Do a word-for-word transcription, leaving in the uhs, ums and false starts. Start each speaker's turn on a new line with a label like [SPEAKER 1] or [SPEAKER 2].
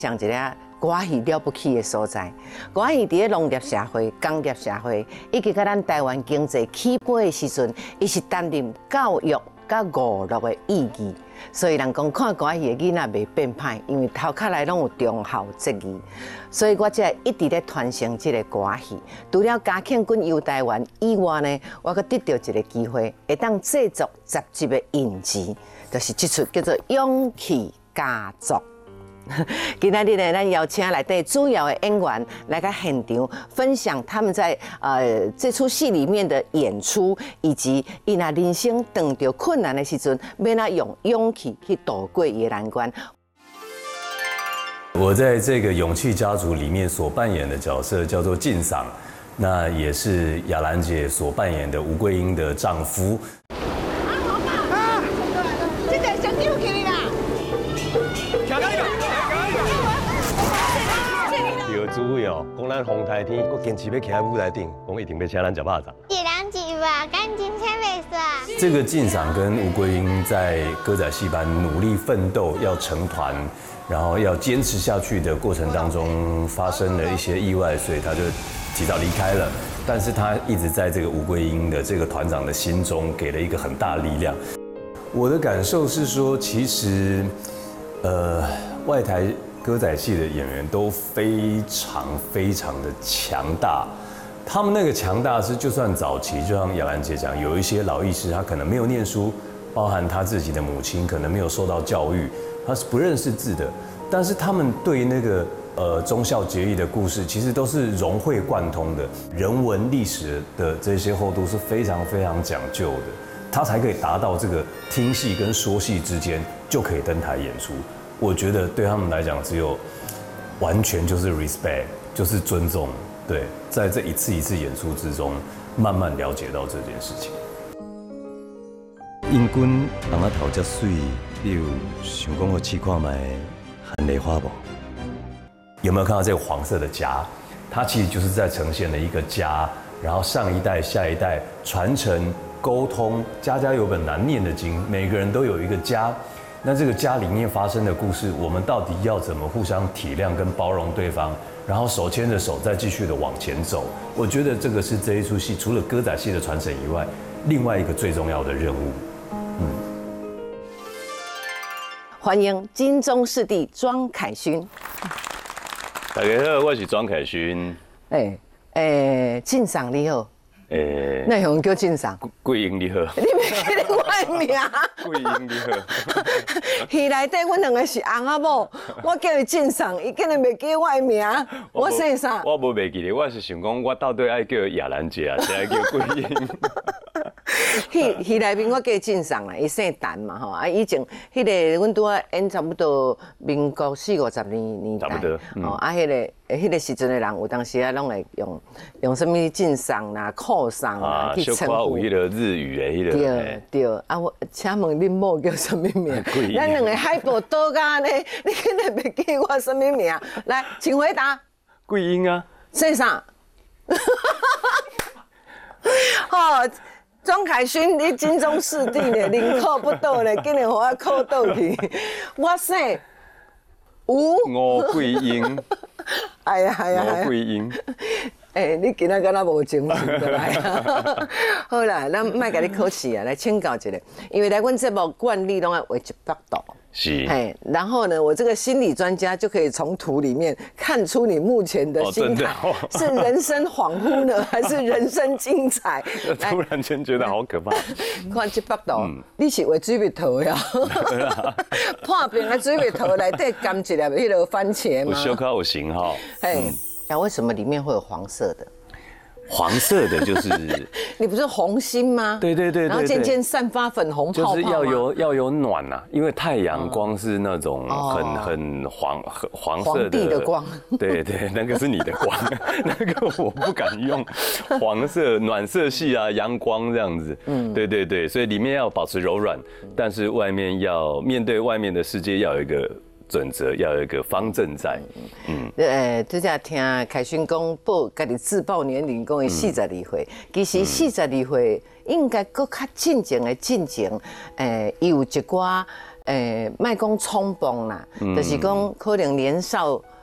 [SPEAKER 1] 讲一个歌戏了不起的所在，歌戏伫咧农业社会、工业社会，以及甲咱台湾经济起飞的时阵，伊是担任教育甲娱乐的意义。所以人讲看歌戏的囡仔袂变歹，因为头壳内拢有忠孝节义。所以我才一直咧传承这个歌戏。除了嘉庆君游台湾以外呢，我阁得到一个机会，会当制作十集的影集，就是这出叫做《勇气家族》。今天呢，咱邀请内底主要的演员来到现场，分享他们在呃这出戏里面的演出，以及伊那人生遇到困难的时阵，要哪用勇气去度过伊的难关。
[SPEAKER 2] 我在这个勇气家族里面所扮演的角色叫做晋赏，那也是雅兰姐所扮演的吴桂英的丈夫。
[SPEAKER 3] 主委哦，讲咱风台天，我坚持要徛在舞台顶，讲一定要请咱食肉粽。
[SPEAKER 4] 一两句话，赶紧请袂煞。
[SPEAKER 2] 这个晋赏跟吴桂英在歌仔戏班努力奋斗，要成团，然后要坚持下去的过程当中，发生了一些意外，所以他就提早离开了。但是他一直在这个吴桂英的这个团长的心中，给了一个很大的力量。我的感受是说，其实，呃，外台歌仔戏的演员都非常非常的强大，他们那个强大是，就算早期，就像雅兰姐讲，有一些老艺师他可能没有念书，包含他自己的母亲可能没有受到教育，他是不认识字的，但是他们对那个呃忠孝节义的故事，其实都是融会贯通的，人文历史的这些厚度是非常非常讲究的，他才可以达到这个听戏跟说戏之间就可以登台演出。我觉得对他们来讲，只有完全就是 respect， 就是尊重。对，在这一次一次演出之中，慢慢了解到这件事情。
[SPEAKER 3] 英君人啊头遮水，你有想讲我试看卖含梨花无？
[SPEAKER 2] 有没有看到这个黄色的家？它其实就是在呈现了一个家，然后上一代、下一代传承、沟通，家家有本难念的经，每个人都有一个家。那这个家里面发生的故事，我们到底要怎么互相体谅跟包容对方，然后手牵着手再继续的往前走？我觉得这个是这一出戏除了歌仔戏的传承以外，另外一个最重要的任务。嗯，
[SPEAKER 1] 欢迎金钟视帝庄凯勋。
[SPEAKER 2] 大家好，我是庄凯勋。
[SPEAKER 1] 哎哎，晋赏你好。诶，那用叫晋赏。
[SPEAKER 2] 桂英你好。
[SPEAKER 1] 你袂记得我的名？
[SPEAKER 2] 桂英你好。
[SPEAKER 1] 戏内底阮两个是翁仔某，我叫伊晋赏，伊竟然袂记我的名。我姓啥？
[SPEAKER 2] 我无袂记得，我是想讲，我到底爱叫雅兰姐啊，还是叫桂英？
[SPEAKER 1] 戏戏内面我叫晋赏啦，伊姓陈嘛吼，啊以前迄个阮拄啊演差不多民国四五十年年代，差不多，哦啊迄个。迄个时阵的人，有当时啊，拢会用用什么晋赏啦、酷赏啦去称呼。
[SPEAKER 2] 有迄个日语的迄个。
[SPEAKER 1] 对对，啊我请问恁某叫什么名？咱两个海报倒甲安尼，你竟然袂记我什么名？来，请回答。
[SPEAKER 2] 桂英啊。
[SPEAKER 1] 姓啥？哦，庄凯勋，你金钟视帝呢，宁扣不倒呢，竟然互我扣倒去。我姓吴。
[SPEAKER 2] 吴桂英。
[SPEAKER 1] 哎呀哎呀！
[SPEAKER 2] 吴桂英，
[SPEAKER 1] 哎，你今仔敢若无精神的来啊！好啦，咱莫甲你考试啊，来请教一下，因为来阮节目惯例拢要画一百度。
[SPEAKER 2] 是。
[SPEAKER 1] 哎，然后呢，我这个心理专家就可以从图里面看出你目前的心态，哦哦、是人生恍惚呢，还是人生精彩？
[SPEAKER 2] 突然间觉得好可怕。
[SPEAKER 1] 看一百度，嗯、你是画水蜜桃呀？破冰的水蜜桃内底甘一粒迄个番茄吗？
[SPEAKER 2] 有小可有型号。
[SPEAKER 1] 哎，那、嗯、为什么里面会有黄色的？
[SPEAKER 2] 黄色的就是
[SPEAKER 1] 你不是红心吗？
[SPEAKER 2] 对对 对, 对, 对，
[SPEAKER 1] 然后渐渐散发粉红泡泡
[SPEAKER 2] 就是要有要有暖呐、啊，因为太阳光是那种很、哦、很黄很黄色的。
[SPEAKER 1] 皇帝的光。
[SPEAKER 2] 对对，那个是你的光，那个我不敢用。黄色暖色系啊，阳光这样子。嗯，对对对，所以里面要保持柔软，但是外面要面对外面的世界要有一个准则，要有一个方正在。嗯，
[SPEAKER 1] 呃，拄则听凯勋讲报家己自报年龄，讲伊四十二岁，其实四十二岁应该搁较进前的进前，诶，伊有一寡。 诶，莫讲冲动啦，就是讲可能年少